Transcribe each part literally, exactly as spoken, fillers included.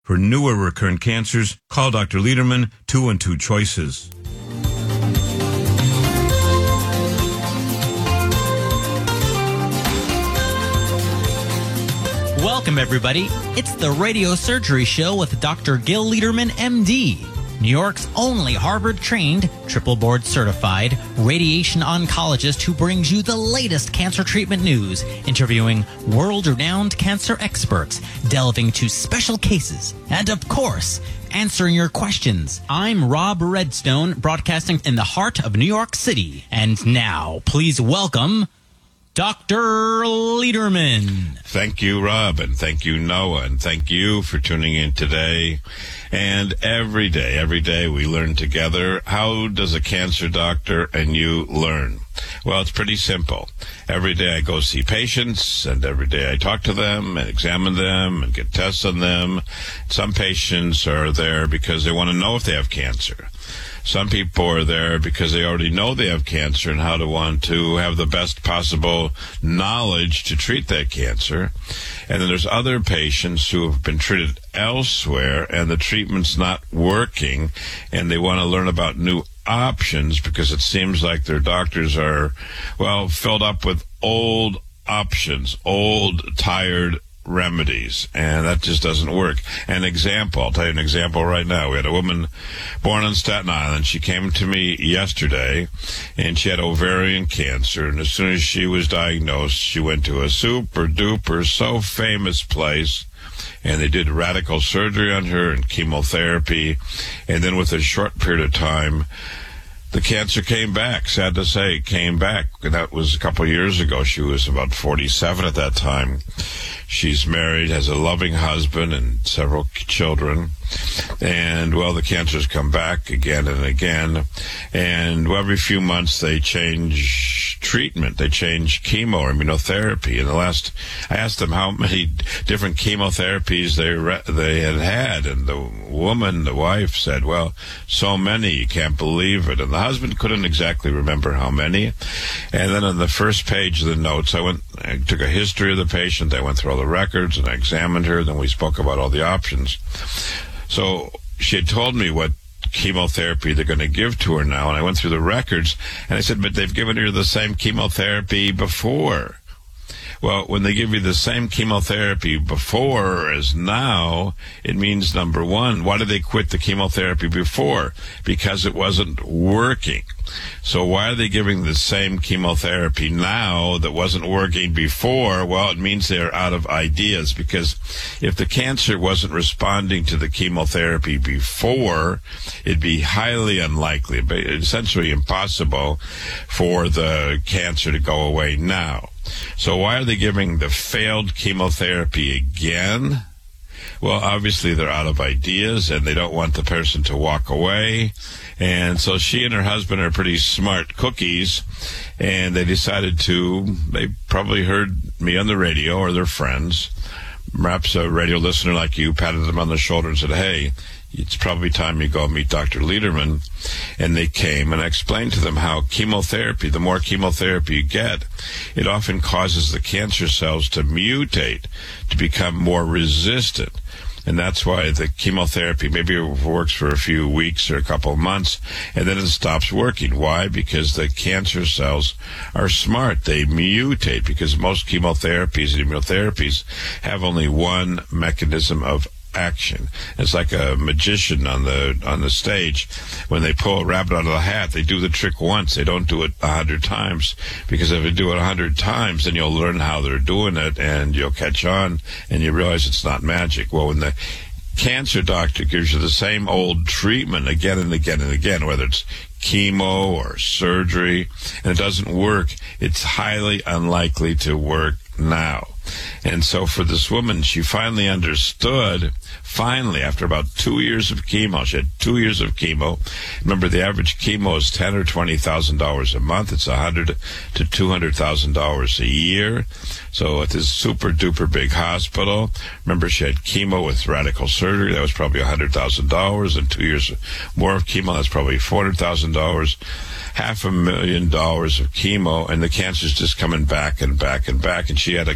For newer recurrent cancers, call Doctor Lederman, two and two choices. Welcome, everybody. It's the Radio Surgery Show with Doctor Gil Lederman, M D, New York's only Harvard-trained, triple board-certified radiation oncologist who brings you the latest cancer treatment news, interviewing world-renowned cancer experts, delving into special cases, and, of course, answering your questions. I'm Rob Redstone, broadcasting in the heart of New York City. And now, please welcome Doctor Lederman. Thank you, Rob, and thank you, Noah, and thank you for tuning in today. And every day, every day we learn together. How does a cancer doctor and you learn? Well, it's pretty simple. Every day I go see patients, and every day I talk to them and examine them and get tests on them. Some patients are there because they want to know if they have cancer. Some people are there because they already know they have cancer and how to want to have the best possible knowledge to treat that cancer. And then there's other patients who have been treated elsewhere and the treatment's not working, and they want to learn about new options because it seems like their doctors are, well, filled up with old options, old, tired remedies, and that just doesn't work. An example, I'll tell you an example right now. We had a woman born on Staten Island. She came to me yesterday, and she had ovarian cancer, and as soon as she was diagnosed, she went to a super duper so famous place, and they did radical surgery on her and chemotherapy, and then with a short period of time, the cancer came back. Sad to say, it came back. And that was a couple of years ago. She was about forty-seven at that time. She's married, has a loving husband and several children. And, well, the cancer's come back again and again. And well, every few months they change treatment. They change chemo or immunotherapy. In the last, I asked them how many different chemotherapies they re- they had had. And the woman, the wife, said, well, so many, you can't believe it. And the husband couldn't exactly remember how many. And then on the first page of the notes, I went, I took a history of the patient. I went through all the records and I examined her. Then we spoke about all the options. So she had told me what chemotherapy they're going to give to her now, and I went through the records, and I said, but they've given her the same chemotherapy before. Well, when they give you the same chemotherapy before as now, it means, number one, why did they quit the chemotherapy before? Because it wasn't working. So why are they giving the same chemotherapy now that wasn't working before? Well, it means they're out of ideas, because if the cancer wasn't responding to the chemotherapy before, it'd be highly unlikely, essentially impossible for the cancer to go away now. So why are they giving the failed chemotherapy again? Well, obviously they're out of ideas and they don't want the person to walk away. And so she and her husband are pretty smart cookies, and they decided to, they probably heard me on the radio or their friends, perhaps a radio listener like you patted them on the shoulder and said, hey, it's probably time you go meet Doctor Lederman. And they came, and I explained to them how chemotherapy, the more chemotherapy you get, it often causes the cancer cells to mutate, to become more resistant. And that's why the chemotherapy, maybe it works for a few weeks or a couple of months, and then it stops working. Why? Because the cancer cells are smart. They mutate, because most chemotherapies and immunotherapies have only one mechanism of action. It's like a magician on the on the stage. When they pull a rabbit out of the hat, they do the trick once. They don't do it a hundred times, because if they do it a hundred times, then you'll learn how they're doing it, and you'll catch on, and you realize it's not magic. Well, when the cancer doctor gives you the same old treatment again and again and again, whether it's chemo or surgery, and it doesn't work, it's highly unlikely to work now. And so for this woman, she finally understood, finally, after about two years of chemo, she had two years of chemo. Remember, the average chemo is ten thousand dollars or twenty thousand dollars a month. It's one hundred thousand dollars to two hundred thousand dollars a year. So at this super-duper big hospital, remember, she had chemo with radical surgery. That was probably one hundred thousand dollars. And two years more of chemo, that's probably four hundred thousand dollars. Half a million dollars of chemo, and the cancer's just coming back and back and back. And she had a cancer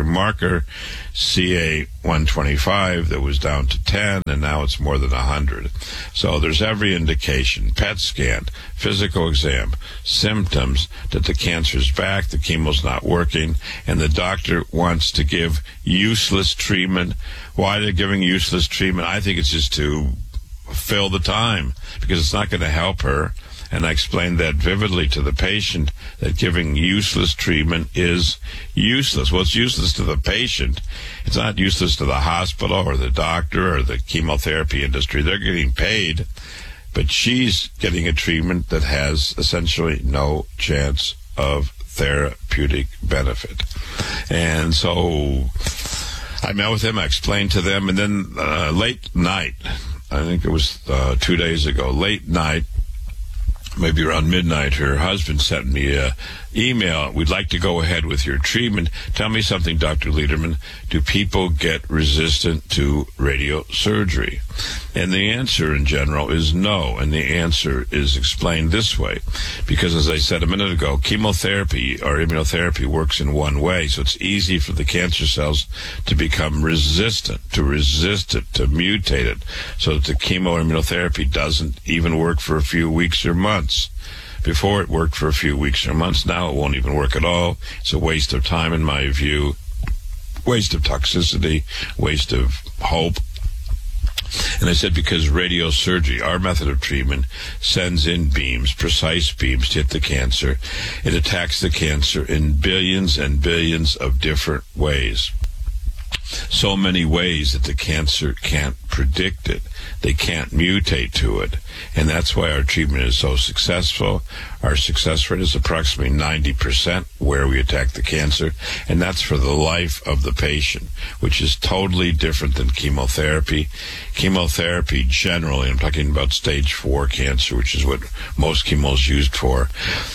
cancer marker, C A one twenty-five, that was down to ten, and now it's more than one hundred. So there's every indication, P E T scan, physical exam, symptoms that the cancer's back, the chemo's not working, and the doctor wants to give useless treatment. Why they're giving useless treatment? I think it's just to fill the time, because it's not going to help her. And I explained that vividly to the patient, that giving useless treatment is useless. Well, it's useless to the patient. It's not useless to the hospital or the doctor or the chemotherapy industry. They're getting paid, but she's getting a treatment that has essentially no chance of therapeutic benefit. And so I met with them, I explained to them, and then uh, late night, I think it was uh, two days ago, late night, maybe around midnight, her husband sent me an email. We'd like to go ahead with your treatment. Tell me something, Doctor Lederman. Do people get resistant to radiosurgery? And the answer in general is no. And the answer is explained this way. Because as I said a minute ago, chemotherapy or immunotherapy works in one way. So it's easy for the cancer cells to become resistant, to resist it, to mutate it. So that the chemo or immunotherapy doesn't even work for a few weeks or months. Before it worked for a few weeks or months. Now it won't even work at all. It's a waste of time in my view. Waste of toxicity. Waste of hope. And I said, because radiosurgery, our method of treatment, sends in beams, precise beams to hit the cancer. It attacks the cancer in billions and billions of different ways. So many ways that the cancer can't predict it. They can't mutate to it. And that's why our treatment is so successful. Our success rate is approximately ninety percent where we attack the cancer. And that's for the life of the patient, which is totally different than chemotherapy. Chemotherapy generally, I'm talking about stage four cancer, which is what most chemo is used for,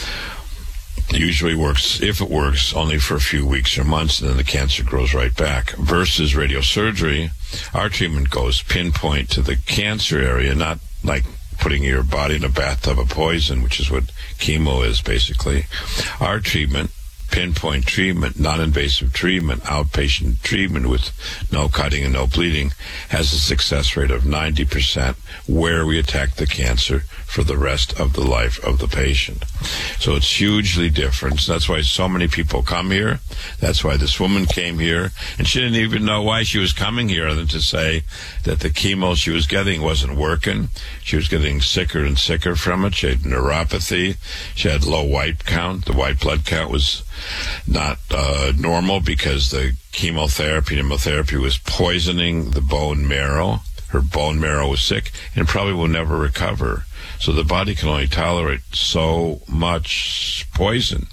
usually works, if it works, only for a few weeks or months, and then the cancer grows right back. Versus radiosurgery, our treatment goes pinpoint to the cancer area, not like putting your body in a bathtub of poison, which is what chemo is basically. Our treatment, pinpoint treatment, non-invasive treatment, outpatient treatment with no cutting and no bleeding, has a success rate of ninety percent where we attack the cancer for the rest of the life of the patient. So it's hugely different. That's why so many people come here. That's why this woman came here, and she didn't even know why she was coming here, other than to say that the chemo she was getting wasn't working. She was getting sicker and sicker from it. She had neuropathy. She had low white count. The white blood count was not uh, normal because the chemotherapy and immunotherapy was poisoning the bone marrow. Her bone marrow was sick and probably will never recover. So the body can only tolerate so much poison.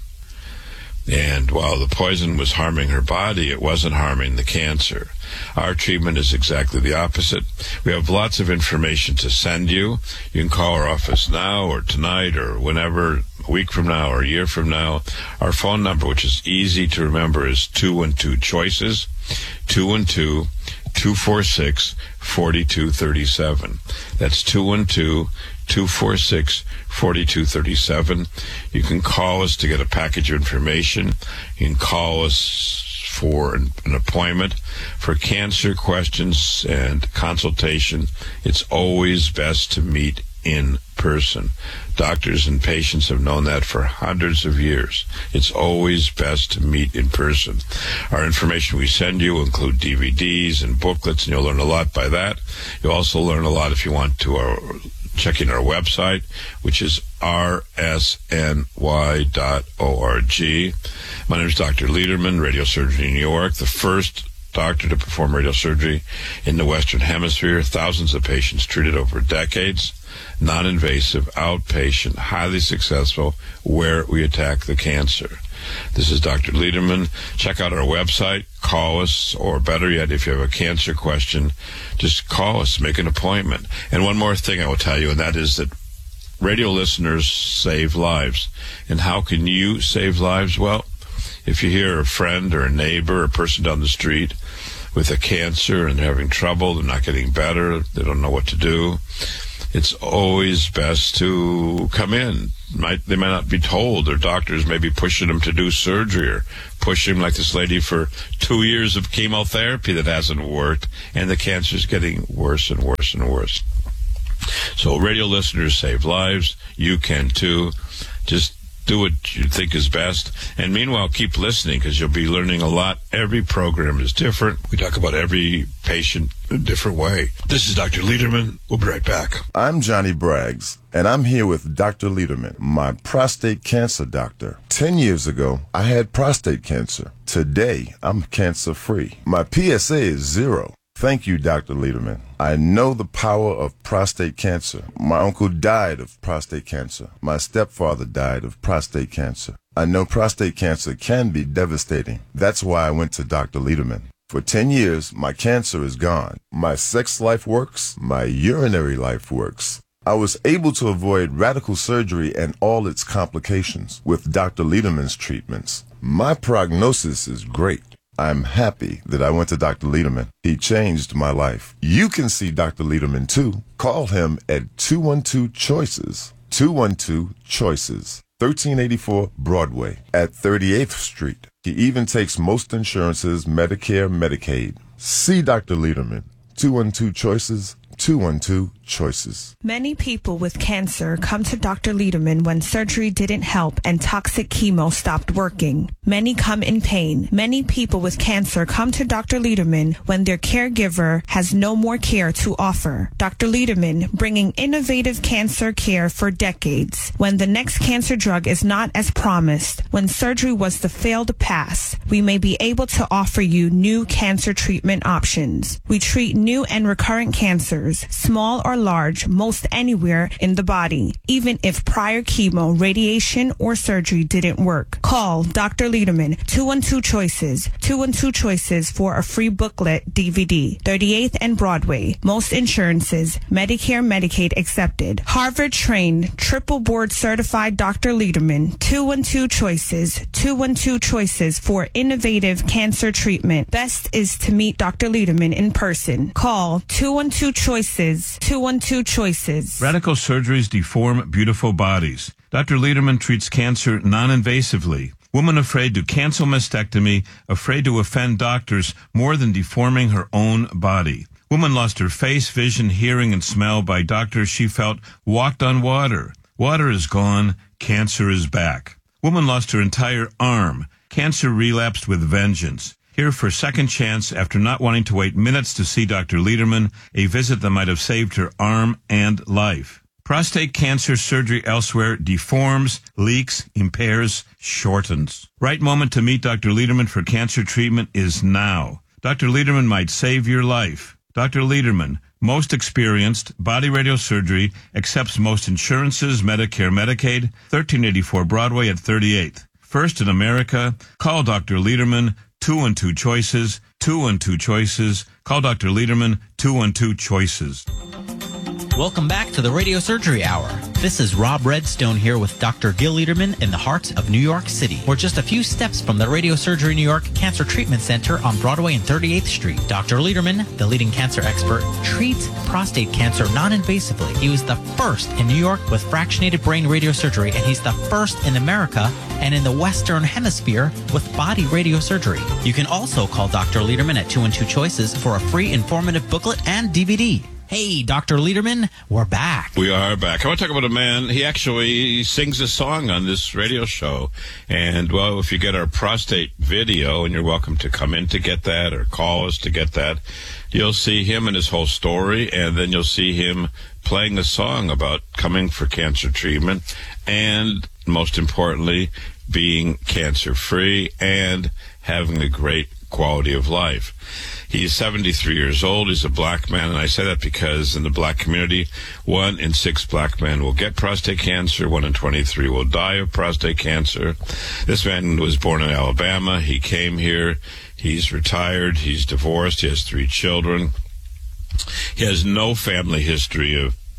And while the poison was harming her body, it wasn't harming the cancer. Our treatment is exactly the opposite. We have lots of information to send you. You can call our office now or tonight or whenever, a week from now or a year from now. Our phone number, which is easy to remember, is two one two choices, two one two, two four six, four two three seven. That's two one two, two four six, four two three seven. You can call us to get a package of information. You can call us for an, an appointment for cancer questions and consultation. It's always best to meet in person. Doctors and patients have known that for hundreds of years. It's always best to meet in person. Our information we send you will include D V Ds and booklets, and you'll learn a lot by that. You'll also learn a lot if you want to our checking our website, which is r s n y dot org. My name is Doctor Lederman, radiosurgery in New York, the first doctor to perform radiosurgery in the Western Hemisphere. Thousands of patients treated over decades. Non-invasive, outpatient, highly successful, where we attack the cancer. This is Doctor Lederman. Check out our website, call us, or better yet, if you have a cancer question, just call us, make an appointment. And one more thing I will tell you, and that is that radio listeners save lives. And how can you save lives? Well, if you hear a friend or a neighbor or a person down the street with a cancer and they're having trouble, they're not getting better, they don't know what to do, it's always best to come in. Might, they might not be told. Their doctors may be pushing them to do surgery or pushing them like this lady for two years of chemotherapy that hasn't worked, and the cancer's getting worse and worse and worse. So radio listeners save lives. You can too. Just do what you think is best. And meanwhile, keep listening because you'll be learning a lot. Every program is different. We talk about every patient in a different way. This is Doctor Lederman. We'll be right back. I'm Johnny Braggs, and I'm here with Doctor Lederman, my prostate cancer doctor. Ten years ago, I had prostate cancer. Today, I'm cancer-free. My P S A is zero. Thank you, Doctor Lederman. I know the power of prostate cancer. My uncle died of prostate cancer. My stepfather died of prostate cancer. I know prostate cancer can be devastating. That's why I went to Doctor Lederman. For ten years, my cancer is gone. My sex life works. My urinary life works. I was able to avoid radical surgery and all its complications with Doctor Lederman's treatments. My prognosis is great. I'm happy that I went to Doctor Lederman. He changed my life. You can see Doctor Lederman too. Call him at two one two choices. two one two choices. thirteen eighty-four Broadway at thirty-eighth Street. He even takes most insurances, Medicare, Medicaid. See Doctor Lederman. two one two choices. two one two choices. Many people with cancer come to Doctor Lederman when surgery didn't help and toxic chemo stopped working. Many come in pain. Many people with cancer come to Doctor Lederman when their caregiver has no more care to offer. Doctor Lederman, bringing innovative cancer care for decades. When the next cancer drug is not as promised, when surgery was the failed pass, we may be able to offer you new cancer treatment options. We treat new and recurrent cancers, small or large, most anywhere in the body, even if prior chemo, radiation, or surgery didn't work. Call Doctor Lederman, two one two choices, two one two choices for a free booklet D V D, thirty-eighth and Broadway. Most insurances, Medicare, Medicaid accepted. Harvard-trained, triple board certified Doctor Lederman, two one two choices, two one two choices for innovative cancer treatment. Best is to meet Doctor Lederman in person. Call two one two choices, two one two choices. Radical surgeries deform beautiful bodies. Doctor Lederman treats cancer non-invasively. Woman afraid to cancel mastectomy, afraid to offend doctors more than deforming her own body. Woman lost her face, vision, hearing, and smell by doctors she felt walked on water. Water is gone. Cancer is back. Woman lost her entire arm. Cancer relapsed with vengeance. Here for a second chance after not wanting to wait minutes to see Doctor Lederman, a visit that might have saved her arm and life. Prostate cancer surgery elsewhere deforms, leaks, impairs, shortens. Right moment to meet Doctor Lederman for cancer treatment is now. Doctor Lederman might save your life. Doctor Lederman, most experienced, body radiosurgery, accepts most insurances, Medicare, Medicaid, thirteen eighty-four Broadway at thirty-eighth. First in America, call Doctor Lederman, two one two choices, two one two choices. Call Doctor Lederman, two one two choices. Welcome back to the Radio Surgery Hour. This is Rob Redstone here with Doctor Gil Lederman in the heart of New York City. We're just a few steps from the Radio Surgery New York Cancer Treatment Center on Broadway and thirty-eighth Street. Doctor Lederman, the leading cancer expert, treats prostate cancer non-invasively. He was the first in New York with fractionated brain radiosurgery, and he's the first in America and in the Western Hemisphere with body radiosurgery. You can also call Doctor Lederman at two one two choices for a free informative booklet and D V D. Hey, Doctor Lederman, we're back. We are back. I want to talk about a man. He actually sings a song on this radio show. And, well, if you get our prostate video, and you're welcome to come in to get that or call us to get that, you'll see him and his whole story, and then you'll see him playing a song about coming for cancer treatment and, most importantly, being cancer-free and having a great quality of life. He's seventy-three years old. He's a black man, and I say that because in the black community, one in six black men will get prostate cancer. One in twenty-three will die of prostate cancer. This man was born in Alabama. He came here. He's retired. He's divorced. He has three children. He has no family history of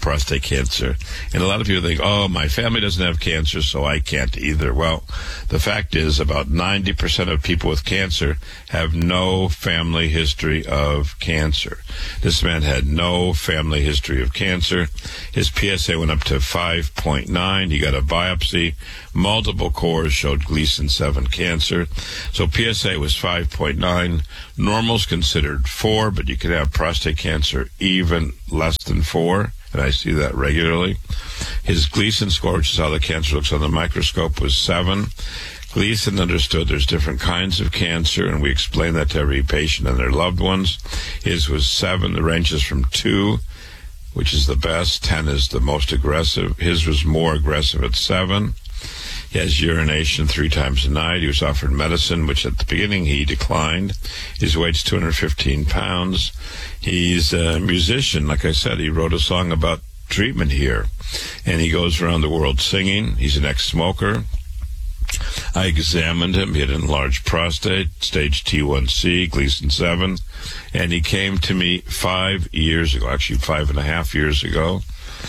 prostate cancer. And a lot of people think, oh, my family doesn't have cancer, so I can't either. Well, the fact is about ninety percent of people with cancer have no family history of cancer. This man had no family history of cancer. His P S A went up to five point nine. He got a biopsy. Multiple cores showed Gleason seven cancer. So P S A was five point nine. Normal's considered four, but you can have prostate cancer even less than four, and I see that regularly. His Gleason score, which is how the cancer looks on the microscope, was seven. Gleason understood there's different kinds of cancer, and we explain that to every patient and their loved ones. His was seven. The range is from two, which is the best. ten is the most aggressive. His was more aggressive at seven. He has urination three times a night. He was offered medicine, which at the beginning he declined. His weight's two hundred fifteen pounds. He's a musician. Like I said, he wrote a song about treatment here, and he goes around the world singing. He's an ex-smoker. I examined him. He had an enlarged prostate, stage T one C, Gleason seven, and he came to me five years ago, actually five and a half years ago,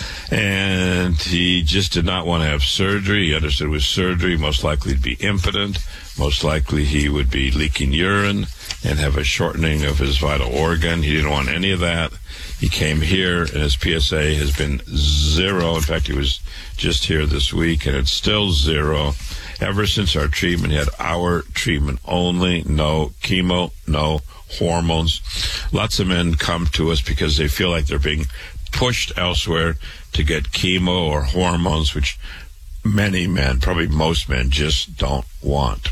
and he just did not want to have surgery. He understood with surgery, most likely to be impotent, most likely he would be leaking urine and have a shortening of his vital organ. He didn't want any of that. He came here, and his P S A has been zero. In fact, he was just here this week, and it's still zero. Ever since our treatment, he had our treatment only, no chemo, no hormones. Lots of men come to us because they feel like they're being pushed elsewhere to get chemo or hormones, which many men, probably most men, just don't want.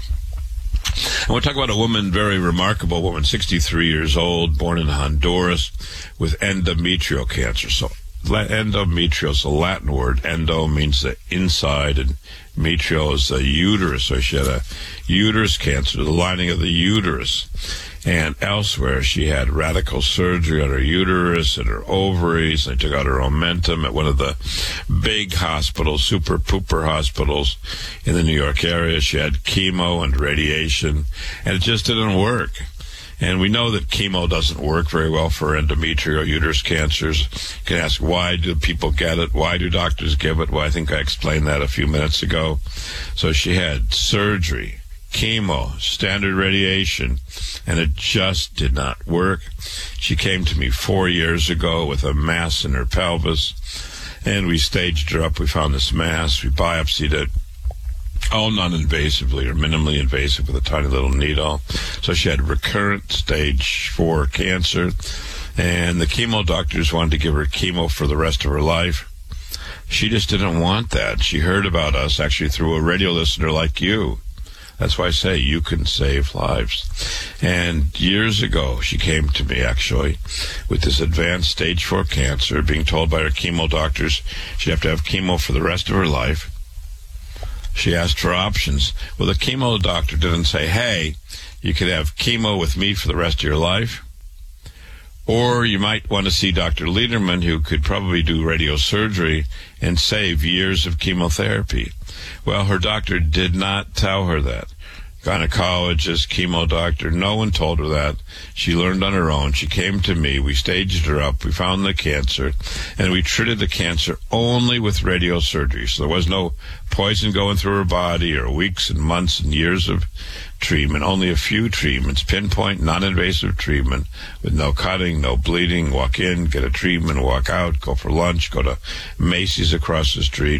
I want to talk about a woman, very remarkable woman, sixty-three years old, born in Honduras, with endometrial cancer. So endometrial is a Latin word. Endo means the inside, and metrial is the uterus. So she had a uterus cancer, the lining of the uterus. And elsewhere, she had radical surgery on her uterus and her ovaries. They took out her omentum at one of the big hospitals, super pooper hospitals in the New York area. She had chemo and radiation, and it just didn't work. And we know that chemo doesn't work very well for endometrial uterus cancers. You can ask, why do people get it? Why do doctors give it? Well, I think I explained that a few minutes ago. So she had surgery, chemo, standard radiation, and it just did not work. She came to me four years ago with a mass in her pelvis, and we staged her up. We found this mass. We biopsied it, all non-invasively or minimally invasive with a tiny little needle. So she had recurrent stage four cancer, and the chemo doctors wanted to give her chemo for the rest of her life. She just didn't want that. She heard about us actually through a radio listener like you. That's why I say you can save lives. And years ago, she came to me, actually, with this advanced stage four cancer, being told by her chemo doctors she'd have to have chemo for the rest of her life. She asked for options. Well, the chemo doctor didn't say, hey, you could have chemo with me for the rest of your life, or you might want to see Doctor Lederman, who could probably do radiosurgery and save years of chemotherapy. Well, her doctor did not tell her that. Gynecologist, chemo doctor, no one told her that. She learned on her own. She came to me. We staged her up. We found the cancer, and we treated the cancer only with radiosurgery. So there was no poison going through her body or weeks and months and years of treatment, only a few treatments, pinpoint, non-invasive treatment with no cutting, no bleeding. Walk in, get a treatment, walk out, go for lunch, go to Macy's across the street.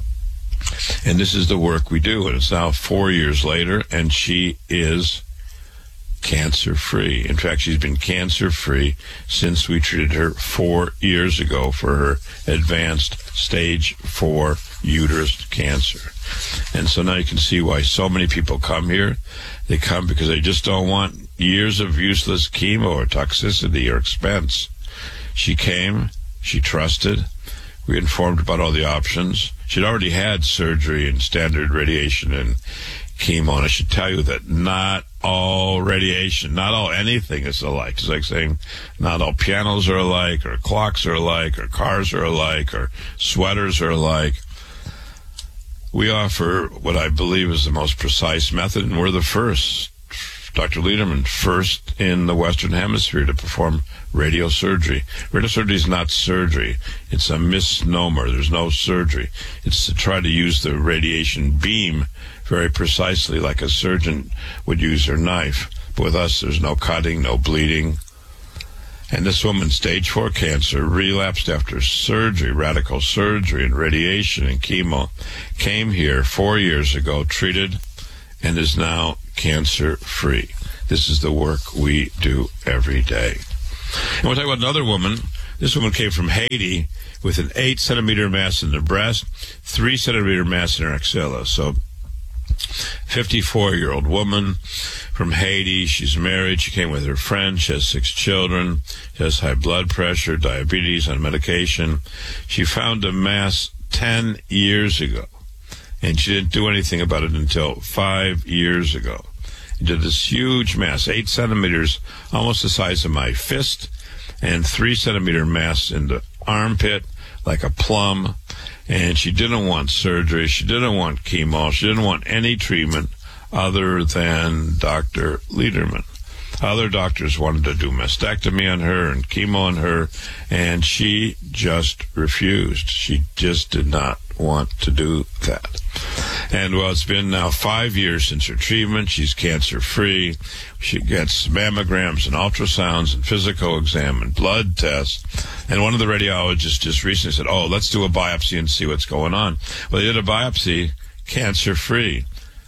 And this is the work we do, and it's now four years later, and she is cancer-free. In fact, she's been cancer-free since we treated her four years ago for her advanced stage four uterus cancer. And so now you can see why so many people come here. They come because they just don't want years of useless chemo or toxicity or expense. She came, she trusted, we informed about all the options. She'd already had surgery and standard radiation and chemo, and I should tell you that not all radiation, not all anything is alike. It's like saying not all pianos are alike, or clocks are alike, or cars are alike, or sweaters are alike. We offer what I believe is the most precise method, and we're the first Doctor Lederman, first in the Western Hemisphere to perform radiosurgery. Radiosurgery is not surgery. It's a misnomer. There's no surgery. It's to try to use the radiation beam very precisely like a surgeon would use their knife. But with us, there's no cutting, no bleeding. And this woman, stage four cancer, relapsed after surgery, radical surgery and radiation and chemo, came here four years ago, treated, and is now cancer-free. This is the work we do every day. And we'll talk about another woman. This woman came from Haiti with an eight centimeter mass in the breast, three centimeter mass in her axilla. So fifty-four-year-old woman from Haiti. She's married. She came with her friend. She has six children. She has high blood pressure, diabetes, on medication. She found a mass ten years ago, and she didn't do anything about it until five years ago. She did this huge mass, eight centimeters, almost the size of my fist, and three centimeter mass in the armpit, like a plum. And she didn't want surgery. She didn't want chemo. She didn't want any treatment other than Doctor Lederman. Other doctors wanted to do mastectomy on her and chemo on her, and she just refused. She just did not want to do that. And, well, it's been now five years since her treatment. She's cancer-free. She gets mammograms and ultrasounds and physical exam and blood tests. And one of the radiologists just recently said, oh, let's do a biopsy and see what's going on. Well, they did a biopsy, cancer-free.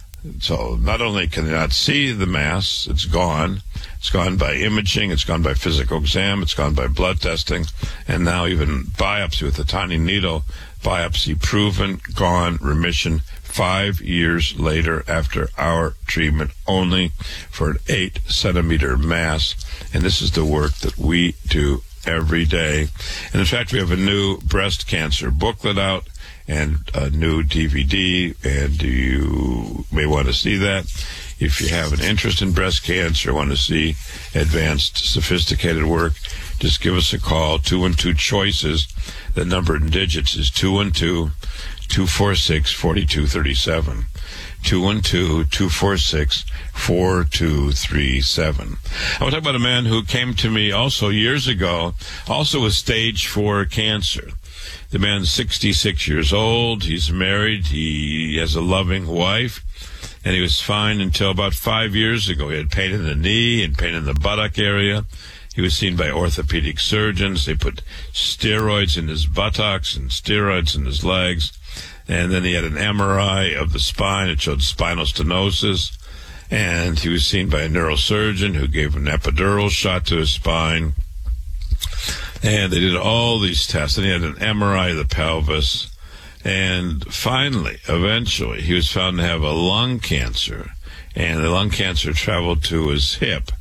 So not only can they not see the mass, it's gone. It's gone by imaging, it's gone by physical exam, it's gone by blood testing, and now even biopsy with a tiny needle, biopsy proven, gone, remission, five years later after our treatment, only for an eight centimeter mass. And this is the work that we do every day. And in fact, we have a new breast cancer booklet out and a new D V D, and you may want to see that. If you have an interest in breast cancer, want to see advanced, sophisticated work, just give us a call, two one two choices. The number in digits is two one two, two four six, four two three seven. two one two, two four six, four two three seven. I want to talk about a man who came to me also years ago, also with stage four cancer. The man's sixty-six years old. He's married. He has a loving wife. And he was fine until about five years ago. He had pain in the knee and pain in the buttock area. He was seen by orthopedic surgeons. They put steroids in his buttocks and steroids in his legs. And then he had an M R I of the spine. It showed spinal stenosis. And he was seen by a neurosurgeon who gave an epidural shot to his spine. And they did all these tests. And he had an M R I of the pelvis. And finally, eventually, he was found to have a lung cancer. And the lung cancer traveled to his hip.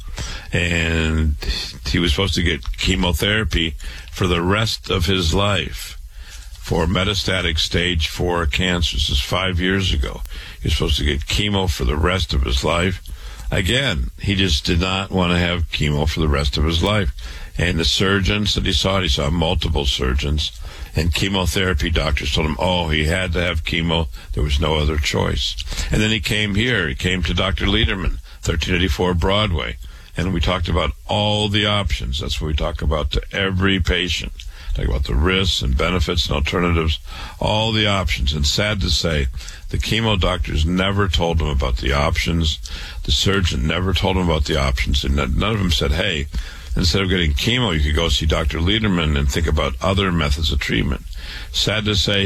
And he was supposed to get chemotherapy for the rest of his life for metastatic stage four cancer. This is five years ago. He was supposed to get chemo for the rest of his life. Again, he just did not want to have chemo for the rest of his life. And the surgeons that he saw, he saw multiple surgeons, and chemotherapy doctors told him, oh, he had to have chemo. There was no other choice. And then he came here. He came to Doctor Lederman, thirteen eighty-four Broadway. And we talked about all the options. That's what we talk about to every patient. Talk about the risks and benefits and alternatives, all the options. And sad to say, the chemo doctors never told him about the options. The surgeon never told him about the options. And none of them said, hey, instead of getting chemo, you could go see Doctor Lederman and think about other methods of treatment. Sad to say,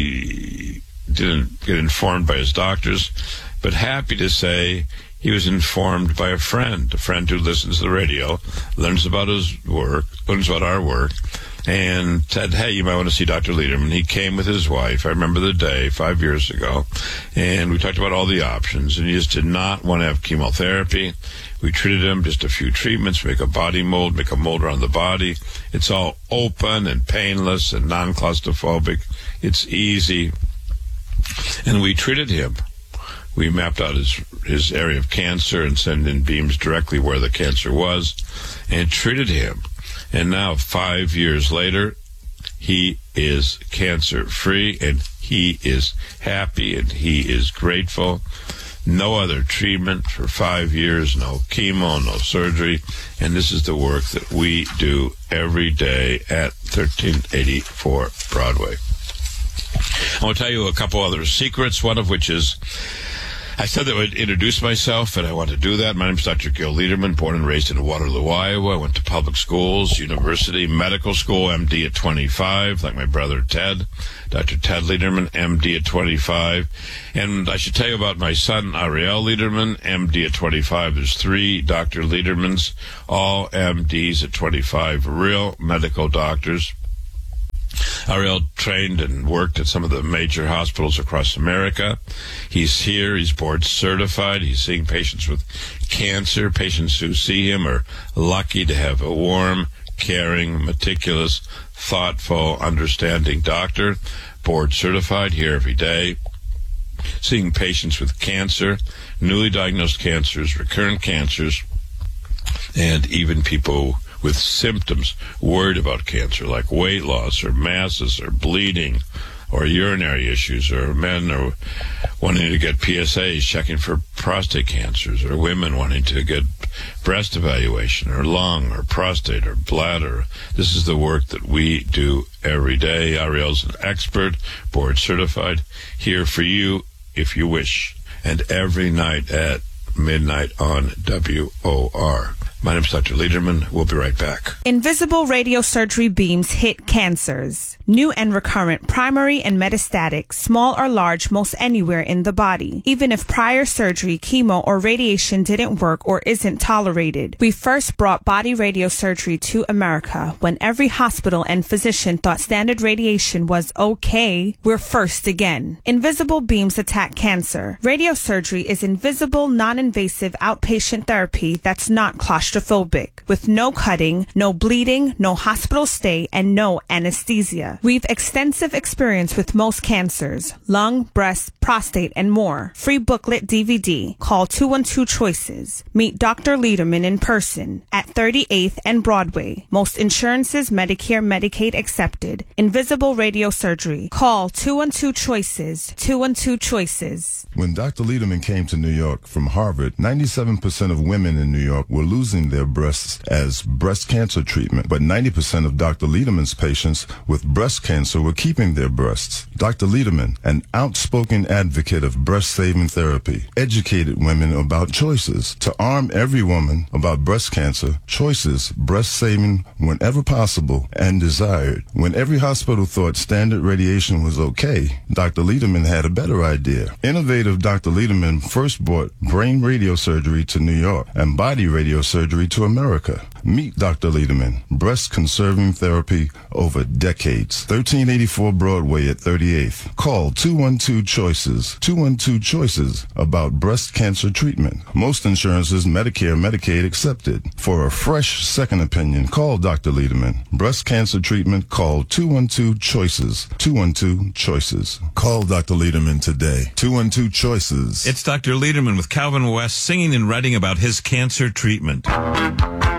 he didn't get informed by his doctors, but happy to say he was informed by a friend, a friend who listens to the radio, learns about his work, learns about our work, and said, hey, you might want to see Doctor Lederman. He came with his wife. I remember the day, five years ago, and we talked about all the options, and he just did not want to have chemotherapy. We treated him, just a few treatments, make a body mold, make a mold around the body. It's all open and painless and non-claustrophobic. It's easy. And we treated him. We mapped out his his area of cancer and sent in beams directly where the cancer was and treated him. And now, five years later, he is cancer-free, and he is happy, and he is grateful. No other treatment for five years, no chemo, no surgery. And this is the work that we do every day at thirteen eighty-four Broadway. I want to tell you a couple other secrets, one of which is, I said that I would introduce myself, and I want to do that. My name is Doctor Gil Liederman, born and raised in Waterloo, Iowa. I went to public schools, university, medical school, M D at twenty-five, like my brother Ted, Doctor Ted Liederman, M D at twenty-five. And I should tell you about my son, Ariel Liederman, M D at twenty-five. There's three Doctor Liedermans, all M Ds at twenty-five, real medical doctors. Ariel trained and worked at some of the major hospitals across America. He's here. He's board certified. He's seeing patients with cancer. Patients who see him are lucky to have a warm, caring, meticulous, thoughtful, understanding doctor. Board certified, here every day. Seeing patients with cancer, newly diagnosed cancers, recurrent cancers, and even people with symptoms worried about cancer, like weight loss or masses or bleeding or urinary issues, or men are wanting to get P S As, checking for prostate cancers, or women wanting to get breast evaluation or lung or prostate or bladder. This is the work that we do every day. Ariel's an expert, board certified, here for you if you wish, and every night at midnight on W O R. My name is Doctor Liederman. We'll be right back. Invisible radiosurgery beams hit cancers. New and recurrent, primary and metastatic, small or large, most anywhere in the body. Even if prior surgery, chemo, or radiation didn't work or isn't tolerated. We first brought body radiosurgery to America when every hospital and physician thought standard radiation was okay. We're first again. Invisible beams attack cancer. Radiosurgery is invisible, non-invasive outpatient therapy that's not claustrophobic. With no cutting, no bleeding, no hospital stay, and no anesthesia. We've extensive experience with most cancers, lung, breast, prostate, and more. Free booklet D V D. Call two one two choices. Meet Doctor Liederman in person at thirty-eighth and Broadway. Most insurances, Medicare, Medicaid accepted. Invisible radiosurgery. Call two one two choices. two one two choices. When Doctor Liederman came to New York from Harvard, ninety-seven percent of women in New York were losing their breasts as breast cancer treatment, but ninety percent of Doctor Liederman's patients with breast cancer were keeping their breasts. Doctor Liederman, an outspoken advocate of breast-saving therapy, educated women about choices. To arm every woman about breast cancer, choices, breast-saving whenever possible and desired. When every hospital thought standard radiation was okay, Doctor Liederman had a better idea. Innovative Doctor Liederman first brought brain radiosurgery to New York and body radiosurgery to America. Meet Doctor Liederman, breast-conserving therapy over decades. thirteen eighty-four Broadway at thirty-eighth. Call two one two choices. two one two choices about breast cancer treatment. Most insurances, Medicare, Medicaid accepted. For a fresh second opinion, call Doctor Liederman. Breast cancer treatment, call two one two choices. two one two choices. Call Doctor Liederman today. two one two choices. It's Doctor Liederman with Calvin West singing and writing about his cancer treatment.